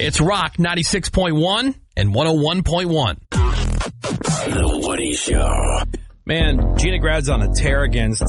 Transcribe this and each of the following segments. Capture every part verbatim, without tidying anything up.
It's Rock ninety-six point one and one oh one point one. The Woody Show. Man, Gina Grad's on a tear against,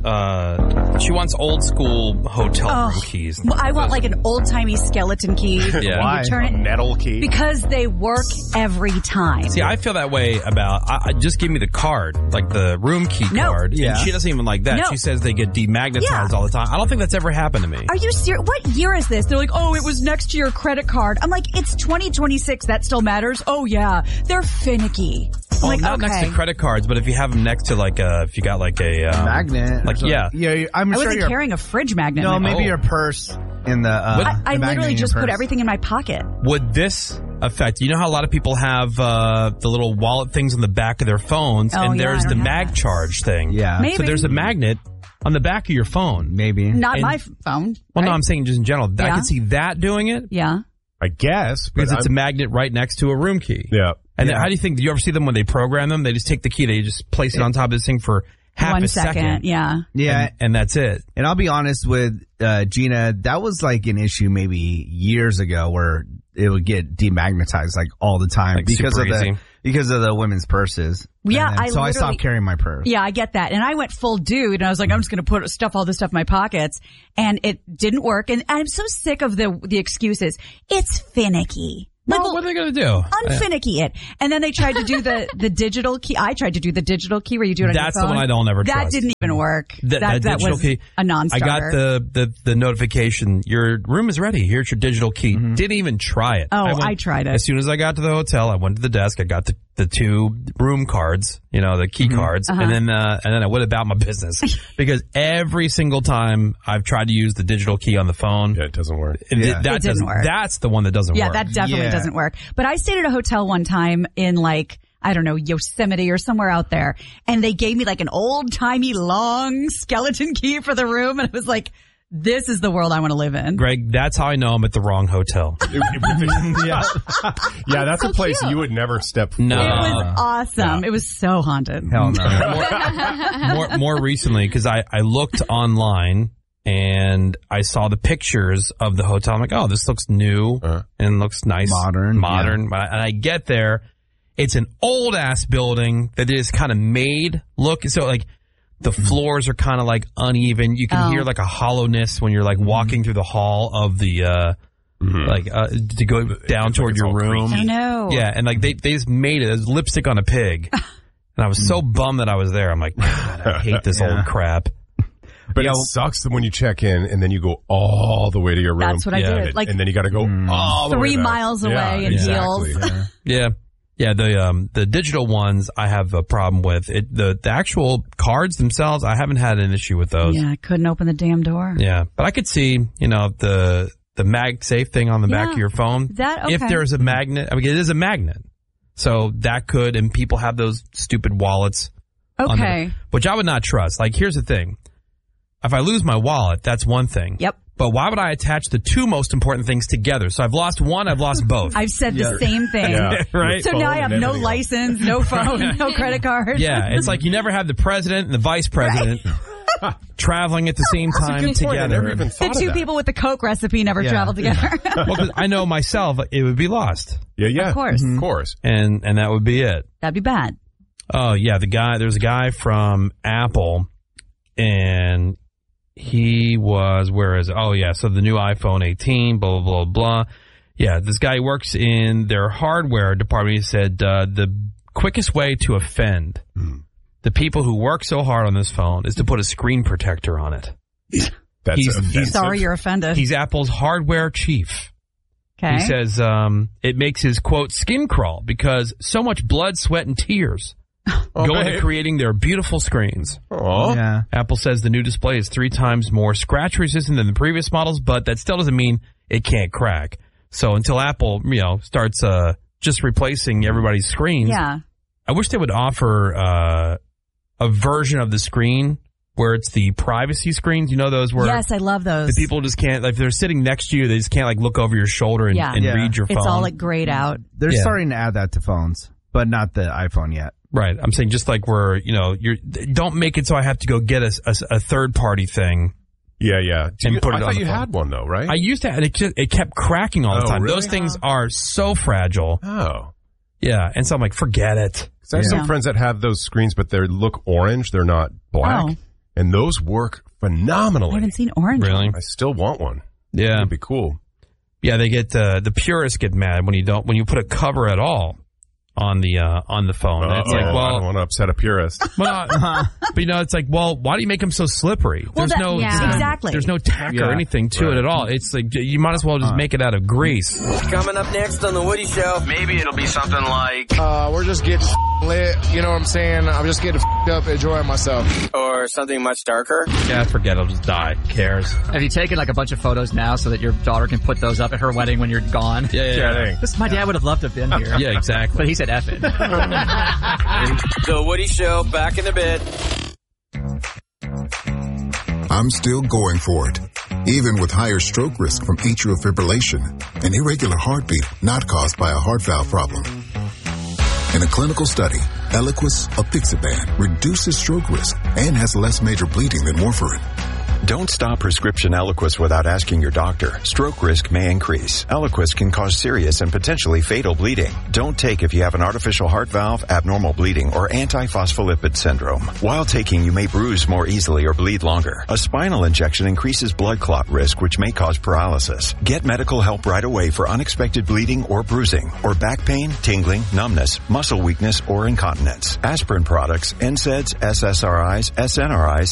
uh, she wants old school hotel Oh, room keys. Well, I want like an old-timey skeleton key. Yeah. Why? You turn it, A metal key? because they work every time. See, I feel that way about, I, I just give me the card, like the room key No. card. Yeah. And she doesn't even like that. No. She says they get demagnetized Yeah. all the time. I don't think that's ever happened to me. Are you serious? What year is this? They're like, oh, it was next to your credit card. I'm like, it's twenty twenty-six. That still matters? Oh, yeah. They're finicky. I'm Well, like, not okay. next to credit cards, but if you have them next to like a, if you got like a um, magnet. like yeah, Yeah, you- I'm I sure wasn't you're. carrying a fridge magnet. No, in my maybe Oh. your purse in the. Uh, But- I, I the magnet literally in your just put purse. everything in my pocket. would this affect? You know how a lot of people have uh, the little wallet things on the back of their phones, Oh, and yeah, there's I the don't have mag that. charge thing. Yeah. Maybe. So there's a magnet on the back of your phone. Maybe. Not And- my phone. Well, no, right? I'm saying just in general. I Yeah. can see that doing it Yeah. I guess. But because it's I'm- a magnet right next to a room key. Yeah. And Yeah. how do you think? Do you ever see them when they program them? They just take the key, they just place it on top of this thing for half One a second. Yeah. Yeah. and, and that's it. And I'll be honest with uh, Gina, that was like an issue maybe years ago where it would get demagnetized like all the time Like because super of the easy. because of the women's purses. Yeah, And then- I so I literally- stopped carrying my purse. Yeah, I get that. And I went full dude and I was like, I'm just going to put stuff, all this stuff in my pockets. And it didn't work. And I'm so sick of the, the excuses. It's finicky. Like, Well, what are they going to do? unfinicky it. And then they tried to do the, the digital key. I tried to do the digital key where you do it on That's the your phone. one I don't ever That trust. didn't even work. That, that, that digital was key. a non-starter. I got the, the, the notification. Your room is ready. Here's your digital key. Didn't even try it. Oh, went- I tried it. As soon as I got to the hotel, I went to the desk. I got the, the two room cards, you know, the key cards, Uh-huh. and then uh, and then I went about my business because every single time I've tried to use the digital key on the phone, Yeah, it doesn't work. it, Yeah. that It didn't doesn't work. That's the one that doesn't Yeah, work. that definitely Yeah. doesn't work. But I stayed at a hotel one time in like, I don't know, Yosemite or somewhere out there. And they gave me like an old timey long skeleton key for the room. And it was like, this is the world I want to live in. Greg, that's how I know I'm at the wrong hotel. yeah. yeah, that's a place you would never step foot. No. It was awesome. It was so haunted. Hell no. more more recently because I, I looked online and I saw the pictures of the hotel. I'm like, oh, this looks new Uh-huh. and looks nice, Modern, modern. But I- And I get there, it's an old ass building that is kind of made look so like. The floors are kind of like uneven. You can Oh. hear like a hollowness when you're like walking through the hall of the, uh, like, uh, to go down It's toward like it's your all room. I know. Yeah, and like they they just made it as lipstick on a pig, and I was so bummed that I was there. I'm like, God, I hate this Yeah. old crap. But Yeah. it sucks that when you check in and then you go all the way to your room. That's what I Yeah. did. Like and then you got to go all the way three back. miles away Yeah, in exactly. heels. Yeah, yeah. The um the digital ones I have a problem with. It the the actual cards themselves I haven't had an issue with those. Yeah, I couldn't open the damn door. Yeah, but I could see you know the the MagSafe thing on the back Yeah. of your phone. That- If okay. there's a magnet, I mean it is a magnet, so that could and people have those stupid wallets. on the- Okay. which I would not trust. Like, here's the thing. If I lose my wallet, that's one thing. Yep. But why would I attach the two most important things together? So I've lost one, I've lost both. I've said the same thing. Yeah. Right? So Phone now I have and no everything else. license, no phone, no credit card. Yeah, it's like you never have the president and the vice president traveling at the same time Good point. I together. never even The thought of two that. people with the Coke recipe never Yeah. travel together. Well, 'cause I know myself, it would be lost. Yeah, yeah. Of course. Of course. And, and that would be it. That'd be bad. Oh, yeah, the guy, there's a guy from Apple, and he was, where is it? Oh, yeah, so the new iPhone eighteen, blah, blah, blah, blah. Yeah, this guy works in their hardware department. He said uh, the quickest way to offend the people who work so hard on this phone is to put a screen protector on it. That's He's- offensive. he's- Sorry you're offended. He's Apple's hardware chief. Okay. He says um, it makes his, quote, skin crawl because so much blood, sweat, and tears Oh, go into babe. creating their beautiful screens. Aw. Yeah. Apple says the new display is three times more scratch resistant than the previous models, but that still doesn't mean it can't crack. So until Apple, you know, starts uh, just replacing everybody's screens, yeah. I wish they would offer uh, a version of the screen where it's the privacy screens. You know those where Yes, I love those. the people just can't, like, if they're sitting next to you, they just can't like look over your shoulder and, Yeah. and Yeah. read your phone. It's all like grayed out. They're Yeah. starting to add that to phones, but not the iPhone yet. Right. I'm saying just like where, you know, you're, don't make it so I have to go get a, a, a third party thing Yeah, yeah. Do And you, put it I on thought the you phone. had one, though, right? I used to, and it, just, it kept cracking all the Oh, time. really? Those things are so fragile. oh. Yeah, and so I'm like, forget it. 'Cause I have Yeah. some friends that have those screens, but they look orange. They're not black. Oh. And those work phenomenally. I haven't seen orange. Really? I still want one. Yeah. It'd be cool. Yeah, they get, uh, the purists get mad when you don't, when you put a cover at all on the, uh, on the phone. And it's Uh-oh, like, I don't well, want to upset a purist. well not, but you know, it's like, well, why do you make them so slippery? Well, There's that- no, yeah. there's no- Exactly. There's no tack or Yeah. anything to Right. it at all. It's like, you might as well just make it out of grease. Coming up next on The Woody Show. Maybe it'll be something like, Uh, we're just getting lit. You know what I'm saying? I'm just getting up, enjoying myself. or something much darker. Yeah, forget it. I'll just die. Who cares? Have you taken like a bunch of photos now so that your daughter can put those up at her wedding when you're gone? Yeah, yeah, yeah. Kidding. This, my dad would have loved to have been here. Yeah, exactly. But he said F it. The Woody Show, back in a bit. I'm still going for it, even with higher stroke risk from atrial fibrillation, an irregular heartbeat not caused by a heart valve problem. In a clinical study, Eliquis apixaban reduces stroke risk and has less major bleeding than warfarin. Don't stop prescription Eliquis without asking your doctor. Stroke risk may increase. Eliquis can cause serious and potentially fatal bleeding. Don't take if you have an artificial heart valve, abnormal bleeding, or antiphospholipid syndrome. While taking, you may bruise more easily or bleed longer. A spinal injection increases blood clot risk, which may cause paralysis. Get medical help right away for unexpected bleeding or bruising, or back pain, tingling, numbness, muscle weakness, or incontinence. Aspirin products, N SAIDs, S S R Is, S N R Is,